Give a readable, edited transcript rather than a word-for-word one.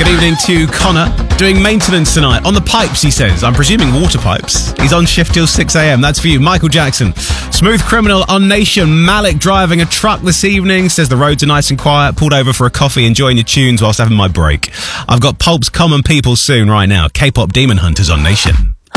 evening to Connor. Doing maintenance tonight. On the pipes, he says. I'm presuming water pipes. He's on shift till 6 a.m. That's for you. Michael Jackson. Smooth Criminal on Nation. Malik driving a truck this evening. Says the roads are nice and quiet. Pulled over for a coffee, enjoying your tunes whilst having my break. I've got Pulp's Common People soon right now. K-pop Demon Hunters on Nation.